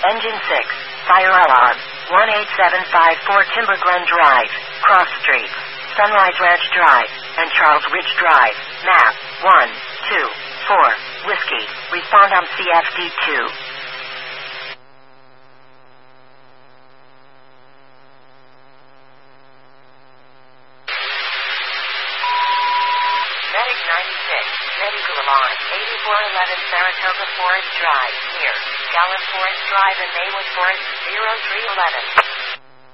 Engine 6. Fire alarm. 18754 Timber Glen Drive, Cross Street, Sunrise Ranch Drive, and Charles Ridge Drive. Map 124 Whiskey. Respond on CFD2. Medic 96, medical alarm, 8411 Saratoga Forest Drive, near Gallup Forest Drive and Maywood Forest, 0311.